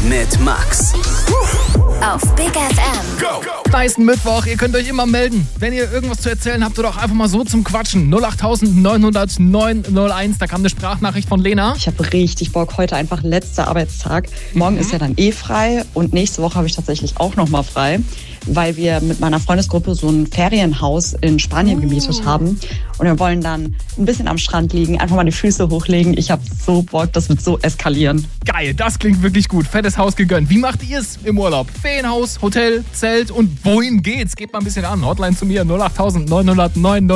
mit Max. Auf Big FM. Go! Nice Mittwoch, ihr könnt euch immer melden. Wenn ihr irgendwas zu erzählen habt oder auch einfach mal so zum Quatschen. 08900 901, da kam eine Sprachnachricht von Lena. Ich habe richtig Bock, heute einfach letzter Arbeitstag. Morgen ist ja dann frei und nächste Woche habe ich tatsächlich auch nochmal frei, weil wir mit meiner Freundesgruppe so ein Ferienhaus in Spanien gemietet haben. Und wir wollen dann ein bisschen am Strand liegen, einfach mal die Füße hochlegen. Ich habe so Bock, das wird so eskalieren. Geil, das klingt wirklich gut. Fettes Haus gegönnt. Wie macht ihr es im Urlaub? Ferienhaus, Hotel, Zelt und wohin geht's? Gebt mal ein bisschen an. Hotline zu mir 08900 901.